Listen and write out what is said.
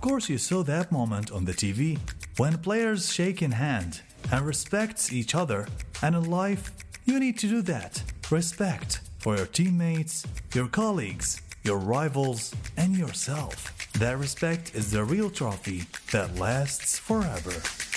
course, you saw that moment on the TV when players shake in hand and respect each other. And in life, you need to do that. Respect for your teammates, your colleagues, your rivals, and yourself. That respect is the real trophy that lasts forever.